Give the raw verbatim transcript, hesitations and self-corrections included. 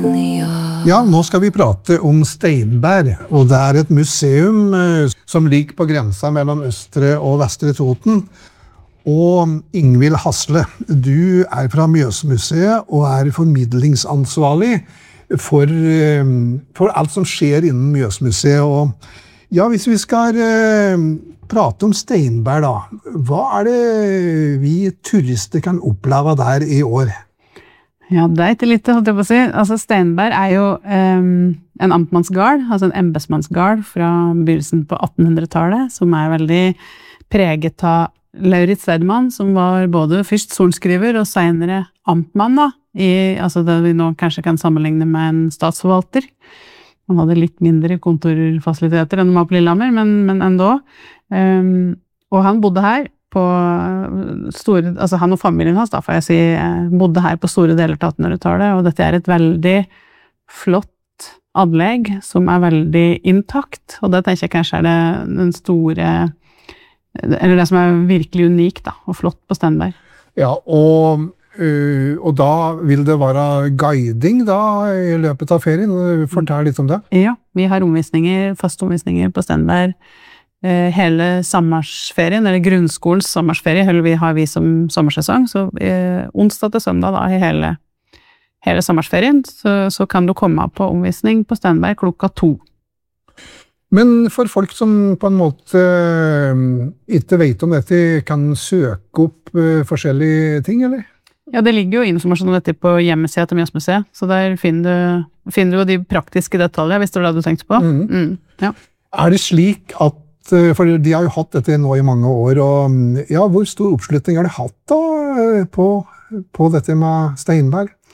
Ja, nå skal vi prate om Steinberg, og det er et museum eh, som ligger på grensa mellom Østre og Vestre Toten. Og Ingvild Hasle, du er fra Mjøsmuseet og er formidlingsansvarlig for, eh, for alt som skjer innen Mjøsmuseet. Og ja, hvis vi skal eh, prate om Steinberg da, hva er det vi turister kan oppleve der i år? Ja, det er ikke litt, holdt jeg på å si. Altså, Steinberg er jo um, en amtmannsgard, altså en embetsmannsgard fra begynnelsen på attenhundretallet, som er veldig preget av Lauritz Stedman, som var både først sorenskriver og senere amtmann, da, i, altså det vi nå kanskje kan sammenligne med en statsforvalter. Han hadde litt mindre kontorfasiliteter enn de var på Lillehammer, men, men enda. Um, og han bodde her på store, altså han og familien hans, da får jeg si, bodde her på store deler av attenhundretallet, og dette er et veldig flott anlegg som er veldig intakt, og det tenker jeg kanskje er det, den store, eller det som er virkelig unikt da, og flott på Steinberg. Ja, og, øh, og da vil det være guiding da i løpet av ferien. Fortell litt om det. Ja, vi har omvisninger, faste omvisninger på Steinberg hele sommersferien, eller grunnskolens sommersferie, eller vi har vi som sommersesong, så eh, onsdag til søndag da, i hele, hele sommersferien, så, så kan du komme på omvisning på Steinberg klokka to. Men for folk som på en måte uh, ikke vet om dette, kan søke opp uh, forskjellige ting, eller? Ja, det ligger jo informasjon om dette på hjemmesida til Mjøsmuseet, så der finner du, finner du jo de praktiske detaljer, hvis det var det du tenkte på. Mm. Mm, ja. Er det slik at for de har jo hatt dette nå i mange år, og ja, hvor stor oppslutning har de hatt da på, på dette med Steinberg?